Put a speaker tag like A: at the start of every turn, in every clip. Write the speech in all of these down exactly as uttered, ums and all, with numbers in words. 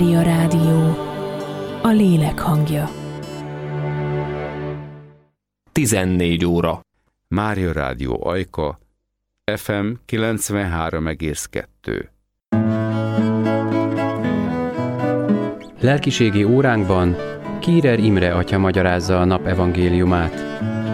A: Mária Rádió, a lélek hangja.
B: tizennégy óra.
C: Mária Rádió Ajka, ef em kilencvenhárom egész kettő.
D: Lelkiségi óránkban Kírer Imre atya magyarázza a nap evangéliumát.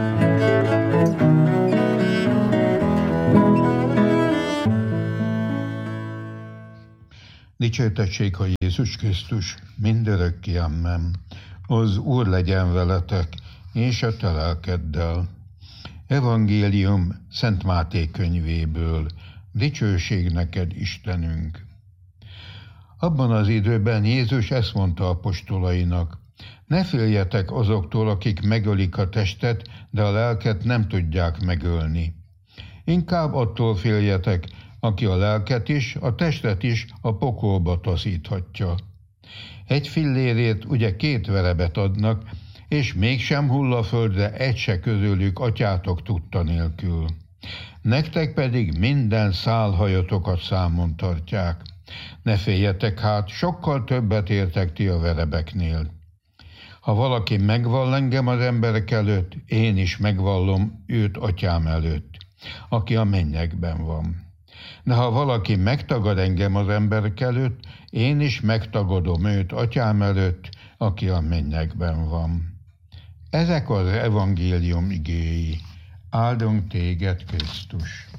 E: Dicsértessék a Jézus Krisztus, mindörökké, amen. Az Úr legyen veletek, és a te lelkeddel. Evangélium Szent Máté könyvéből. Dicsőség neked, Istenünk! Abban az időben Jézus ezt mondta apostolainak: ne féljetek azoktól, akik megölik a testet, de a lelket nem tudják megölni. Inkább attól féljetek, aki a lelket is, a testet is a pokolba taszíthatja. Egy fillérért ugye két verebet adnak, és mégsem hull a földre egy se közülük atyátok tudta nélkül. Nektek pedig minden szálhajatokat számon tartják. Ne féljetek hát, sokkal többet értek ti a verebeknél. Ha valaki megvall engem az emberek előtt, én is megvallom őt atyám előtt, aki a mennyekben van. De ha valaki megtagad engem az emberek előtt, én is megtagadom őt atyám előtt, aki a mennyekben van. Ezek az evangélium igéi. Áldunk téged, Krisztus!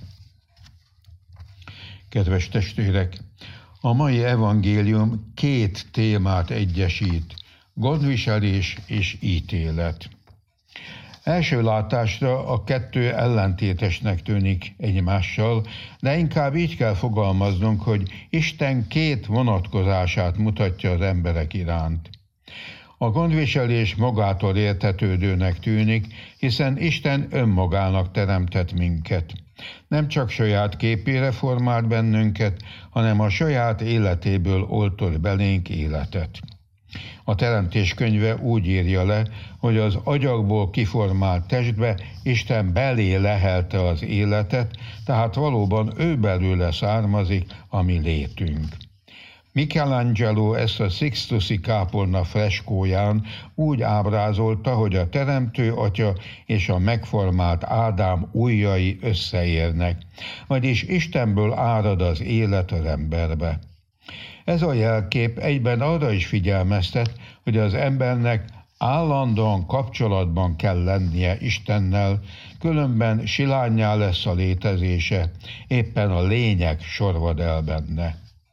E: Kedves testvérek, a mai evangélium két témát egyesít: gondviselés és ítélet. Első látásra a kettő ellentétesnek tűnik egymással, de inkább így kell fogalmaznunk, hogy Isten két vonatkozását mutatja az emberek iránt. A gondviselés magától értetődőnek tűnik, hiszen Isten önmagának teremtett minket. Nem csak saját képére formált bennünket, hanem a saját életéből oltott belénk életet. A Teremtés könyve úgy írja le, hogy az agyagból kiformált testbe Isten belé lehelte az életet, tehát valóban ő belőle származik a mi létünk. Michelangelo ezt a Sixtusi kápolna freskóján úgy ábrázolta, hogy a teremtő atya és a megformált Ádám ujjai összeérnek, vagyis Istenből árad az élet az emberbe. Ez a jelkép egyben arra is figyelmeztet, hogy az embernek állandóan kapcsolatban kell lennie Istennel, különben silánnyá lesz a létezése, éppen a lényeg sorvad el benne.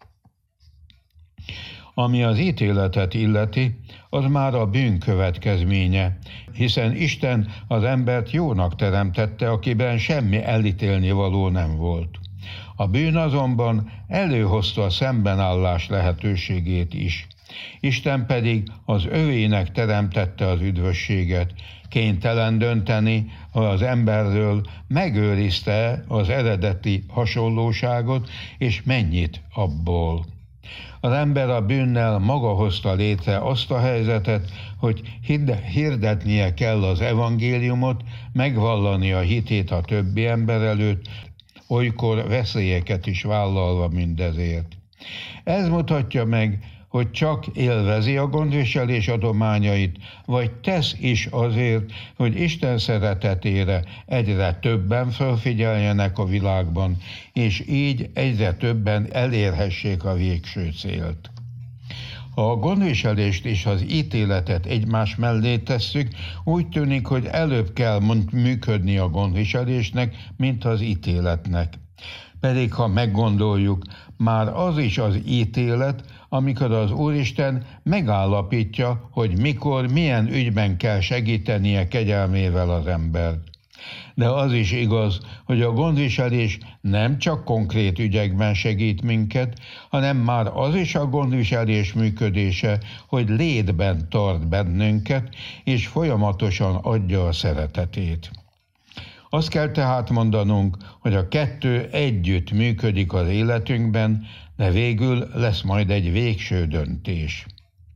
E: Ami az ítéletet illeti, az már a bűn következménye, hiszen Isten az embert jónak teremtette, akiben semmi elítélni való nem volt. A bűn azonban előhozta a szembenállás lehetőségét is. Isten pedig az övének teremtette az üdvösséget, kénytelen dönteni, ha az emberről megőrizte az eredeti hasonlóságot, és mennyit abból. Az ember a bűnnel maga hozta létre azt a helyzetet, hogy hirdetnie kell az evangéliumot, megvallani a hitét a többi ember előtt, olykor veszélyeket is vállalva mindezért. Ez mutatja meg, hogy csak élvezi a gondviselés adományait, vagy tesz is azért, hogy Isten szeretetére egyre többen felfigyeljenek a világban, és így egyre többen elérhessék a végső célt. Ha a gondviselést és az ítéletet egymás mellé tesszük, úgy tűnik, hogy előbb kell működni a gondviselésnek, mint az ítéletnek. Pedig ha meggondoljuk, már az is az ítélet, amikor az Úristen megállapítja, hogy mikor, milyen ügyben kell segítenie kegyelmével az embert. De az is igaz, hogy a gondviselés nem csak konkrét ügyekben segít minket, hanem már az is a gondviselés működése, hogy létben tart bennünket, és folyamatosan adja a szeretetét. Azt kell tehát mondanunk, hogy a kettő együtt működik az életünkben, de végül lesz majd egy végső döntés.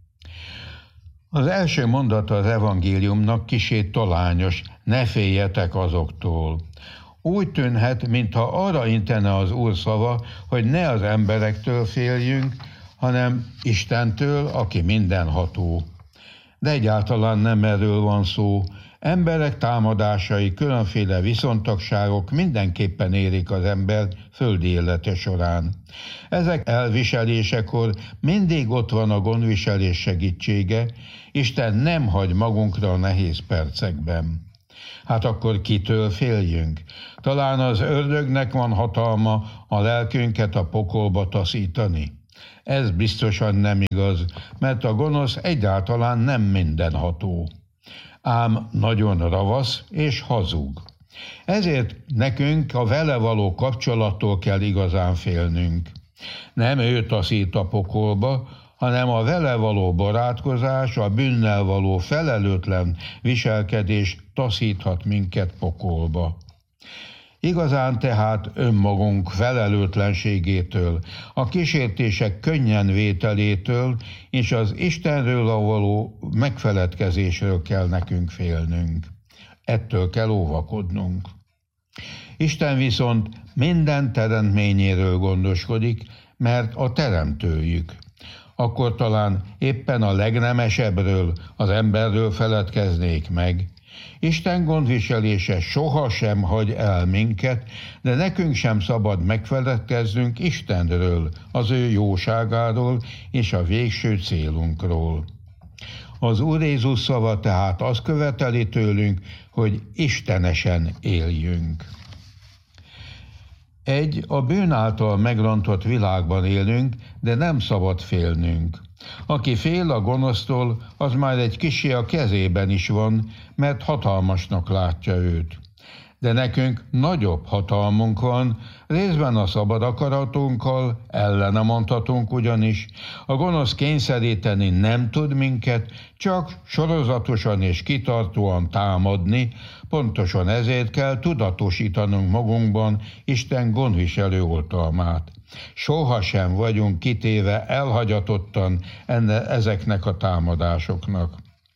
E: Az első mondata az evangéliumnak kissé talányos: ne féljetek azoktól. Úgy tűnhet, mintha arra intene az Úr szava, hogy ne az emberektől féljünk, hanem Istentől, aki mindenható. De egyáltalán nem erről van szó. Emberek támadásai, különféle viszontagságok mindenképpen érik az ember földi élete során. Ezek elviselésekor mindig ott van a gondviselés segítsége, Isten nem hagy magunkra a nehéz percekben. Hát akkor kitől féljünk? Talán az ördögnek van hatalma a lelkünket a pokolba taszítani? Ez biztosan nem igaz, mert a gonosz egyáltalán nem mindenható. Ám nagyon ravasz és hazug. Ezért nekünk a vele való kapcsolattól kell igazán félnünk. Nem ő taszít a pokolba, hanem a vele való barátkozás, a bűnnel való felelőtlen viselkedés taszíthat minket pokolba. Igazán tehát önmagunk felelőtlenségétől, a kísértések könnyen vételétől és az Istenről a való megfeledkezésről kell nekünk félnünk. Ettől kell óvakodnunk. Isten viszont minden teremtményéről gondoskodik, mert a teremtőjük. Akkor talán éppen a legnemesebbről, az emberről feledkeznék meg. Isten gondviselése sohasem hagy el minket, de nekünk sem szabad megfeledkeznünk Istenről, az ő jóságáról és a végső célunkról. Az Úr Jézus szava tehát azt követeli tőlünk, hogy istenesen éljünk. Egy, a bűn által megrontott világban élünk, de nem szabad félnünk. Aki fél a gonosztól, az már egy kissé a kezében is van, mert hatalmasnak látja őt. De nekünk nagyobb hatalmunk van, részben a szabad akaratunkkal, ellene mondhatunk ugyanis. A gonosz kényszeríteni nem tud minket, csak sorozatosan és kitartóan támadni, pontosan ezért kell tudatosítanunk magunkban Isten gondviselő oltalmát. Sohasem vagyunk kitéve elhagyatottan enne, ezeknek a támadásoknak.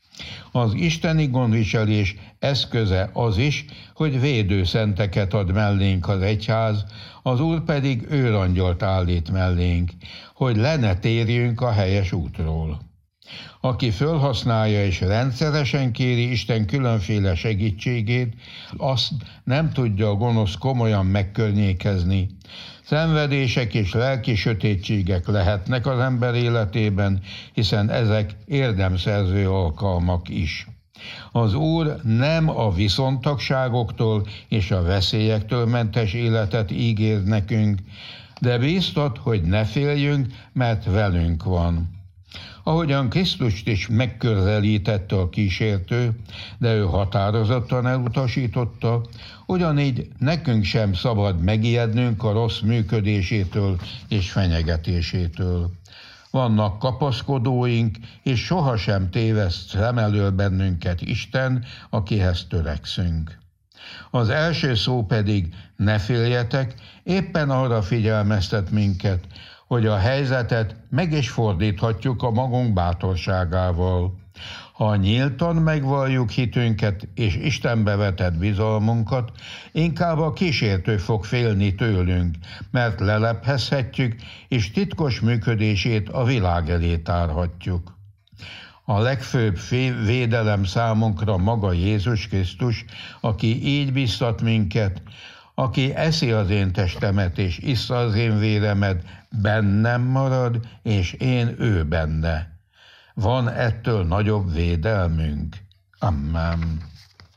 E: Az isteni gondviselés eszköze az is, hogy védőszenteket ad mellénk az egyház, az Úr pedig őrangyalt állít mellénk, hogy le ne térjünk a helyes útról. Aki fölhasználja és rendszeresen kéri Isten különféle segítségét, azt nem tudja a gonosz komolyan megkörnyékezni. Szenvedések és lelki sötétségek lehetnek az ember életében, hiszen ezek érdemszerző alkalmak is. Az Úr nem a viszontagságoktól és a veszélyektől mentes életet ígér nekünk, de bíztat, hogy ne féljünk, mert velünk van. Ahogyan Krisztust is megközelítette a kísértő, de ő határozottan elutasította, ugyanígy nekünk sem szabad megijednünk a rossz működésétől és fenyegetésétől. Vannak kapaszkodóink, és sohasem téveszt szem elől bennünket Isten, akihez törekszünk. Az első szó pedig ne féljetek, éppen arra figyelmeztet minket, hogy a helyzetet meg is fordíthatjuk a magunk bátorságával. Ha nyíltan megvalljuk hitünket és Istenbe vetett bizalmunkat, inkább a kísértő fog félni tőlünk, mert lelephezhetjük, és titkos működését a világ elé tárhatjuk. A legfőbb védelem számunkra maga Jézus Krisztus, aki így biztat minket, aki eszi az én testemet és issza az én véremet, bennem marad, és én ő benne. Van ettől nagyobb védelmünk? Amen.